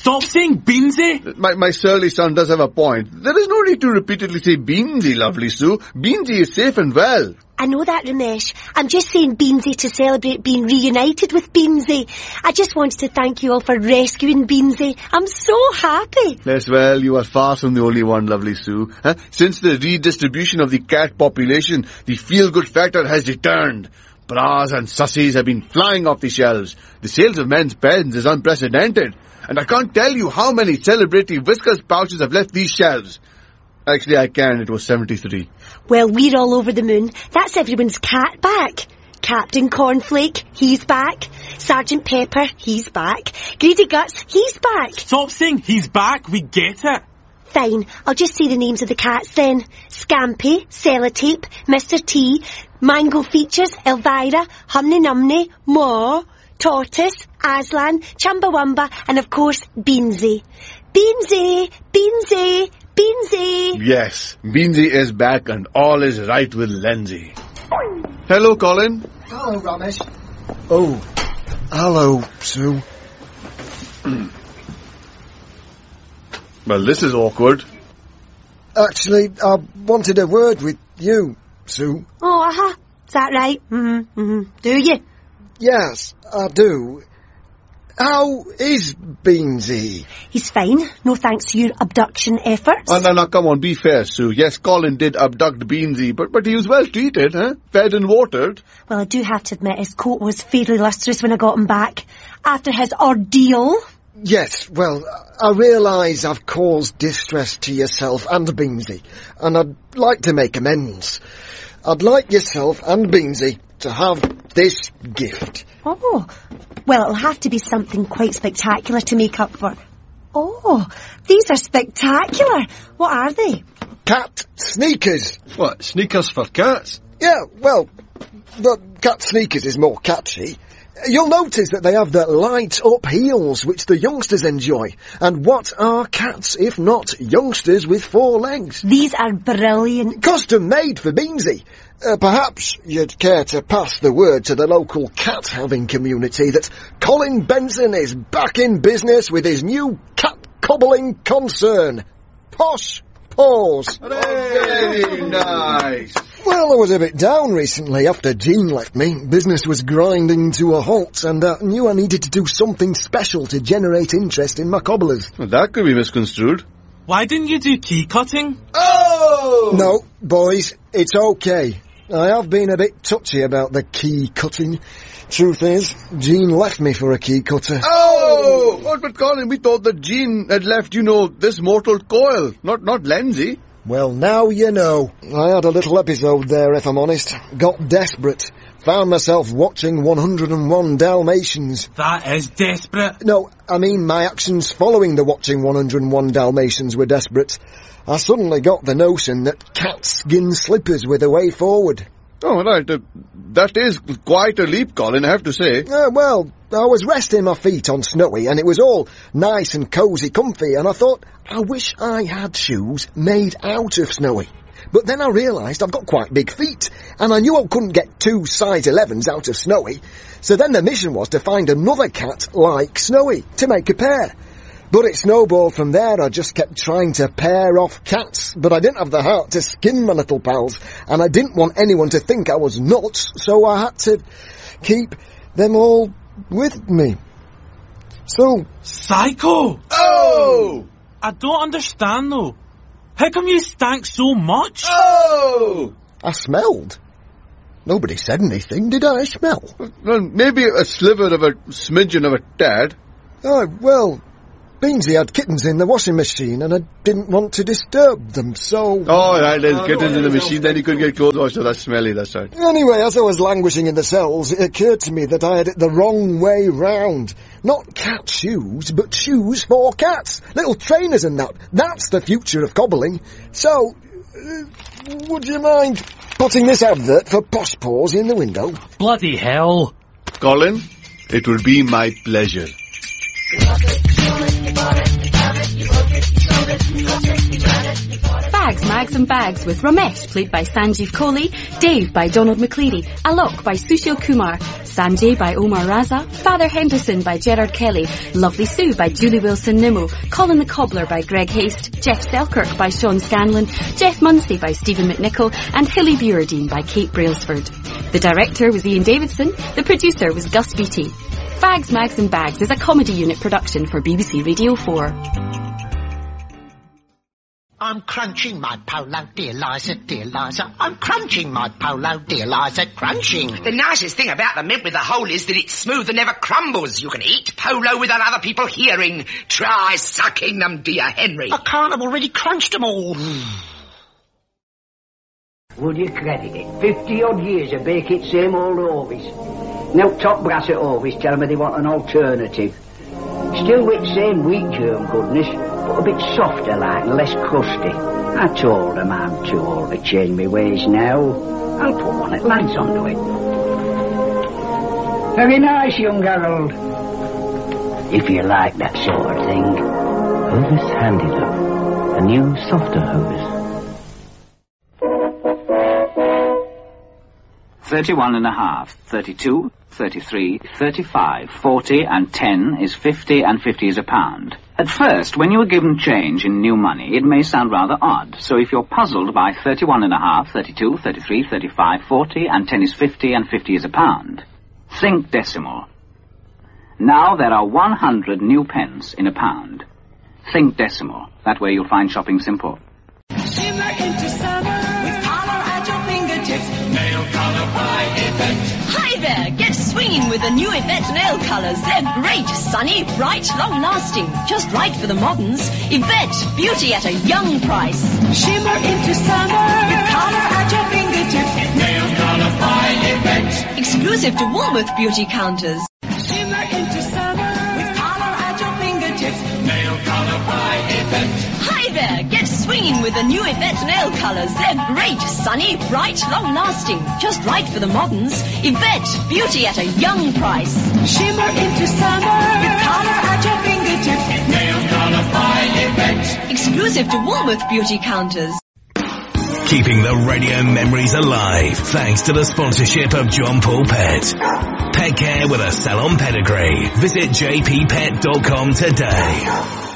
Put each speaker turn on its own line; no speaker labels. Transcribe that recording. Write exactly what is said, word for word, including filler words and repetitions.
Stop saying Beansy!
My, my surly son does have a point. There is no need to repeatedly say Beansy, lovely Sue. Beansy is safe and well.
I know that, Ramesh. I'm just saying Beansy to celebrate being reunited with Beansy. I just wanted to thank you all for rescuing Beansy. I'm so happy.
Yes, well, you are far from the only one, lovely Sue. Huh? Since the redistribution of the cat population, the feel-good factor has returned. Bras and sussies have been flying off the shelves. The sales of men's pens is unprecedented. And I can't tell you how many celebratory Whiskas pouches have left these shelves. Actually, I can. It was seventy-three.
Well, we're all over the moon. That's everyone's cat back. Captain Cornflake, he's back. Sergeant Pepper, he's back. Greedy Guts, he's back.
Stop saying he's back. We get it.
Fine. I'll just say the names of the cats then. Scampy, Sellotape, Mister T, Mango Features, Elvira, Humney Numney, Maw, Tortoise, Aslan, Chumbawamba, and of course, Beansy. Beansy! Beansy! Beansy!
Yes, Beansy is back and all is right with Lenzie. Hello, Colin.
Hello, Ramesh. Oh, hello, Sue.
Well, this is awkward.
Actually, I wanted a word with you, Sue.
Oh, aha. Is that right? Mm-hmm, mm-hmm. Do you?
Yes, I do. How is Beansy?
He's fine. No thanks to your abduction efforts.
Oh, no, no, come on, be fair, Sue. Yes, Colin did abduct Beansy, but, but he was well treated, huh? Fed and watered.
Well, I do have to admit his coat was fairly lustrous when I got him back. After his ordeal.
Yes, well, I realise I've caused distress to yourself and Beansy, and I'd like to make amends. I'd like yourself and Beansy to have this gift.
Oh, well, it'll have to be something quite spectacular to make up for. Oh, these are spectacular. What are they?
Cat sneakers.
What, sneakers for cats?
Yeah, well, the cat sneakers is more catchy. You'll notice that they have the light-up heels, which the youngsters enjoy. And what are cats, if not youngsters with four legs?
These are brilliant.
Custom-made for Beansy. Uh, perhaps you'd care to pass the word to the local cat-having community that Colin Benson is back in business with his new cat-cobbling concern. Posh Paws.
Very nice.
Well, I was a bit down recently after Jean left me. Business was grinding to a halt, and I knew I needed to do something special to generate interest in my cobblers.
Well, that could be misconstrued.
Why didn't you do key cutting?
Oh!
No, boys, it's okay. I have been a bit touchy about the key cutting. Truth is, Jean left me for a key cutter.
Oh! Oh, but Colin, we thought that Jean had left, you know, this mortal coil, not not Lenzie.
Well, now you know. I had a little episode there, if I'm honest. Got desperate. Found myself watching one hundred and one Dalmatians.
That is desperate.
No, I mean my actions following the watching one hundred and one Dalmatians were desperate. I suddenly got the notion that cat skin slippers were the way forward.
Oh, right. Uh, that is quite a leap, Colin, I have to say.
Uh, well, I was resting my feet on Snowy, and it was all nice and cosy comfy, and I thought, I wish I had shoes made out of Snowy. But then I realised I've got quite big feet, and I knew I couldn't get two size elevens out of Snowy, so then the mission was to find another cat like Snowy, to make a pair. But it snowballed from there. I just kept trying to pair off cats, but I didn't have the heart to skin my little pals, and I didn't want anyone to think I was nuts, so I had to keep them all with me. So...
Psycho!
Oh!
I don't understand, though. How come you stank so much?
Oh!
I smelled. Nobody said anything, did I smell?
Well, maybe a sliver of a smidgen of a tad.
Oh, well... Beansy had kittens in the washing machine, and I didn't want to disturb them, so...
Oh, right, there's kittens in the machine, then you could get clothes washed, so that's smelly, that's right.
Anyway, as I was languishing in the cells, it occurred to me that I had it the wrong way round. Not cat shoes, but shoes for cats. Little trainers and that. That's the future of cobbling. So, uh, would you mind putting this advert for Posh Paws in the window?
Bloody hell.
Colin, it will be my pleasure.
Bags, Mags and Bags with Ramesh, played by Sanjeev Kohli, Dave by Donald McCleary, Alok by Sushil Kumar, Sanjay by Omar Raza, Father Henderson by Gerard Kelly, Lovely Sue by Julie Wilson-Nimmo, Colin the Cobbler by Greg Haste, Jeff Selkirk by Sean Scanlon, Jeff Munsey by Stephen McNichol, and Hilly Buerdine by Kate Brailsford. The director was Ian Davidson, the producer was Gus Beattie. Bags, Mags and Bags is a comedy unit production for B B C Radio four.
I'm crunching my polo, dear Liza, dear Liza. I'm crunching my polo, dear Liza, crunching.
The nicest thing about the mint with the hole is that it's smooth and never crumbles. You can eat polo without other people hearing. Try sucking them, dear Henry.
I can't, I've already crunched them all.
Would you credit it? Fifty odd years of baking same old Orvis. Now top brass at Orvis tell me they want an alternative. Still with same wheat germ goodness, but a bit softer like and less crusty. I told them I'm too old to change my ways now. I'll put one that lads onto it. Very nice, young Harold. If you like that sort of thing.
Hovis Handy Love. A new, softer Hovis. Thirty-one and a half, thirty-two, thirty-three, thirty-five, forty, and ten is fifty, and fifty is a pound. At first, when you are given change in new money, it may sound rather odd. So if you're puzzled by thirty-one and a half, thirty-two, thirty-three, thirty-five, forty, and ten is fifty, and fifty is a pound, think decimal. Now there are one hundred new pence in a pound. Think decimal. That way you'll find shopping simple.
Shimmer into summer with color at your fingertips. Nail color by Yvette. Hi there, get swinging with the new Yvette nail colors. They're great, sunny, bright, long-lasting, just right for the moderns. Yvette, beauty at a young price. Shimmer into summer with color at your fingertips. Nail color by Yvette. Exclusive to Woolworth beauty counters. Shimmer into summer with color at your fingertips. Nail color by Yvette. Hi there, get swinging with the new Yvette nail colors. They're great, sunny, bright, long-lasting, just right for the moderns. Yvette, beauty at a young price. Shimmer into summer with color at your fingertips. Nail color by Yvette. Exclusive to Woolworth beauty counters.
Keeping the radio memories alive thanks to the sponsorship of John Paul Pet. Pet care with a salon pedigree. Visit j p pet dot com today.